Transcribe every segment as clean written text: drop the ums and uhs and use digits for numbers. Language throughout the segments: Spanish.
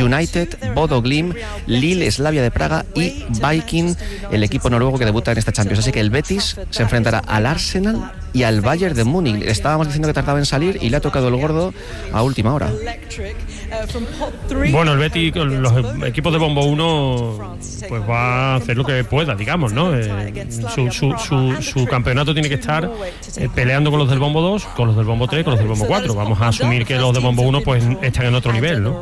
United, Bodo Glimt, Lille, Slavia de Praga y Viking, el equipo noruego que debuta en esta Champions. Así que el Betis se enfrentará al Arsenal y al Bayern de Múnich. Estábamos diciendo que tardaba en salir y le ha tocado el gordo a última hora. Bueno, el Betis, con los equipos de Bombo 1, pues va a hacer lo que pueda, digamos, ¿no? Su campeonato tiene que estar peleando con los del Bombo 2, con los del Bombo 3, con los del Bombo 4. Vamos a asumir que los de Bombo 1 pues están en otro nivel, ¿no?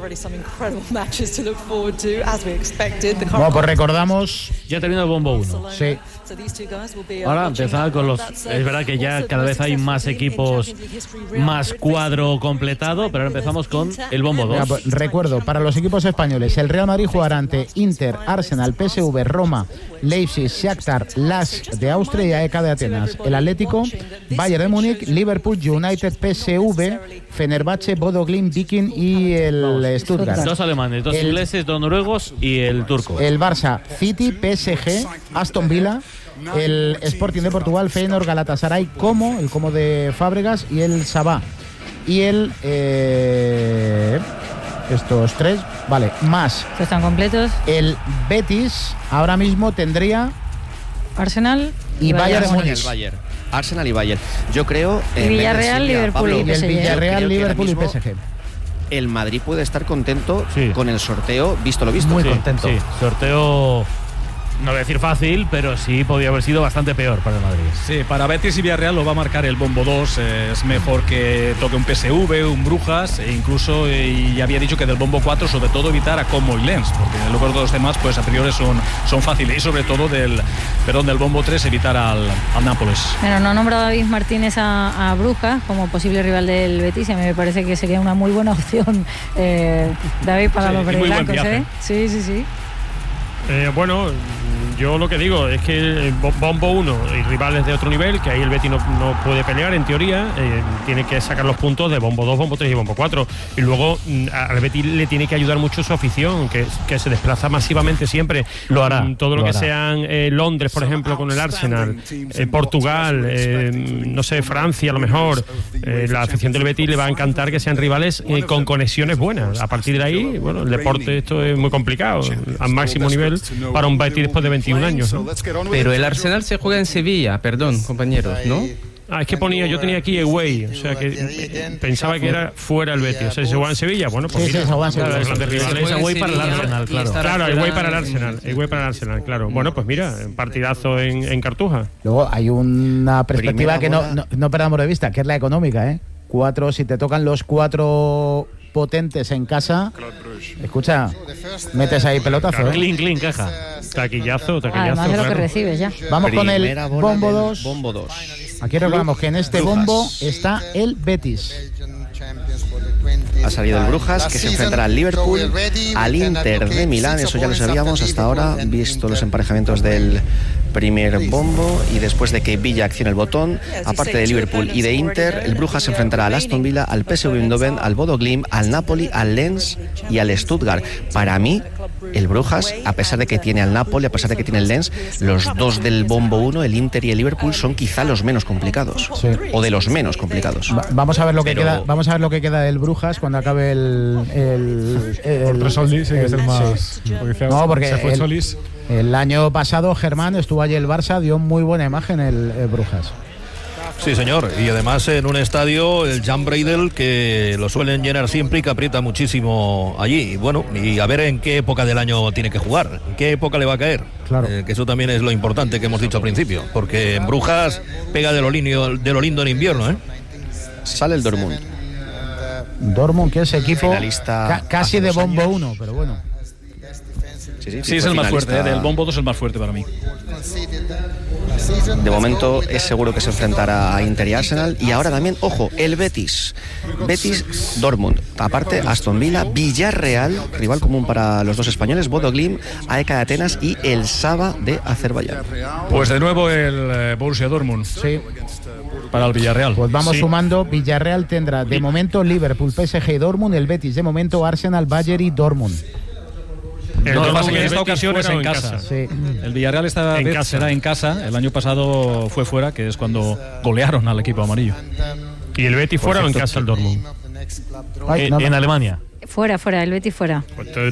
Bueno, pues recordamos... Ya terminó el Bombo 1. Sí. Ahora empezar con los... Es verdad que ya cada vez hay más equipos, más cuadro completado, pero ahora empezamos con el Bombo 2. Mira, pues, recuerdo, para los equipos españoles, el Real Madrid jugará ante Inter, Arsenal, PSV, Roma, Leipzig, Shakhtar, Lask de Austria y AEK de Atenas. El Atlético, Bayern de Múnich, Liverpool, United, PSV, Fenerbahce, Bodo Glimt, Viking y el Stuttgart. Dos alemanes, dos ingleses, dos noruegos y el turco. El Barça, City, PSG, Aston Villa, el Sporting de Portugal, Feyenoord, Galatasaray, el Como de Fábregas y el Sabah. Y el... estos tres, vale, más. ¿Están completos? El Betis ahora mismo tendría... Arsenal y Bayern de Múnich. Arsenal y Bayern. Yo creo... Y Villarreal, Liverpool y PSG. El Villarreal, Liverpool y PSG. El Madrid puede estar contento con el sorteo, visto lo visto. Muy contento. Sí, sorteo... No voy a decir fácil, pero sí podía haber sido bastante peor para el Madrid. Sí, para Betis y Villarreal lo va a marcar el Bombo 2. Es mejor que toque un PSV, un Brujas, e incluso y había dicho que del Bombo 4 sobre todo evitar a Como y Lens, porque luego los demás pues a priori son fáciles, y sobre todo del Bombo 3 evitar al Nápoles. Pero no ha nombrado David Martínez a Brujas como posible rival del Betis, y a mí me parece que sería una muy buena opción, David, para los verdiblancos, ¿eh? Sí. Bueno, yo lo que digo es que Bombo 1 y rivales de otro nivel, que ahí el Betis no puede pelear en teoría, tiene que sacar los puntos de Bombo 2, Bombo 3 y Bombo 4. Y luego al Betis le tiene que ayudar mucho su afición, que se desplaza masivamente siempre. Lo hará. Todo lo que sean Londres, por ejemplo, con el Arsenal, Portugal, no sé, Francia a lo mejor. La afición del Betis le va a encantar que sean rivales con conexiones buenas. A partir de ahí, bueno, el deporte esto es muy complicado, al máximo nivel para un Betis después de 21 años, ¿no? Pero el Arsenal se juega en Sevilla, perdón, compañeros, ¿no? Es que yo tenía aquí away, o sea que pensaba que era fuera el Betis. O sea, ¿se juega en Sevilla? Bueno, pues sí, mira, se juega en Sevilla. Es away para el Arsenal, claro. Claro, away para el Arsenal, claro. Bueno, pues mira, partidazo en Cartuja. Luego hay una perspectiva que no perdamos de vista, que es la económica, ¿eh? Si te tocan los 4 potentes en casa, escucha, metes ahí pelotazo, Clean, caja. Taquillazo. Además de lo que recibes ya. Vamos con el Bombo 2. Bombo 2. Aquí recordamos que en este bombo está el Betis. Ha salido el Brujas, que se enfrentará al Liverpool, al Inter de Milán, eso ya lo sabíamos hasta ahora, visto los emparejamientos del primer bombo, y después de que Villa accione el botón, aparte de Liverpool y de Inter, el Brujas se enfrentará al Aston Villa, al PSV Eindhoven, al Bodo Glimt, al Napoli, al Lens y al Stuttgart. Para mí, el Brujas, a pesar de que tiene al Napoli, a pesar de que tiene el Lens, los dos del bombo 1, el Inter y el Liverpool, son quizá los menos complicados, o de los menos complicados. Vamos a ver lo que queda. Vamos a ver lo que queda del Brujas cuando acabe Por Solís, que es el más. No, porque se fue Solís. El año pasado Germán estuvo allí el Barça, dio muy buena imagen el Brujas. Sí, señor, y además en un estadio, el Jan Breidel, que lo suelen llenar siempre y que aprieta muchísimo allí. Y bueno, y a ver en qué época del año tiene que jugar, en qué época le va a caer. Claro. Que eso también es lo importante que hemos dicho al principio, porque en Brujas pega de lo lindo en invierno, ¿eh? Sale el Dortmund. Dortmund, que es equipo casi de bombo 1, pero bueno. Sí, es el más fuerte, del bombo 2 es el más fuerte para mí. De momento es seguro que se enfrentará a Inter y Arsenal. Y ahora también, ojo, el Betis Dortmund, aparte Aston Villa, Villarreal, rival común para los dos españoles, Bodo Glimt, AEK de Atenas y el Sabah de Azerbaiyán. Pues de nuevo el Borussia Dortmund. Sí. Para el Villarreal. Pues vamos sumando. Villarreal tendrá de momento Liverpool, PSG y Dortmund. El Betis de momento Arsenal, Bayern y Dortmund. Lo que pasa es que en esta ocasión es en casa. Sí. El Villarreal esta vez será en casa. El año pasado fue fuera, que es cuando golearon al equipo amarillo. ¿Y el Betis fuera o en casa el Dortmund? En Alemania. Fuera, el Betis fuera. Pues